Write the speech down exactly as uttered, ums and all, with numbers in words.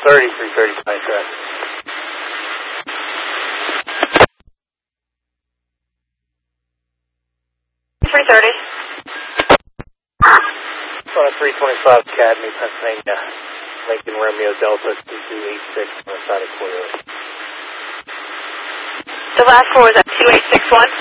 thirty, three thirty, nine track. three thirty. On a three twenty-five Academy, Pennsylvania, Lincoln Romeo Delta two two eight six on the side of Toyota. The last four was at two eight six one.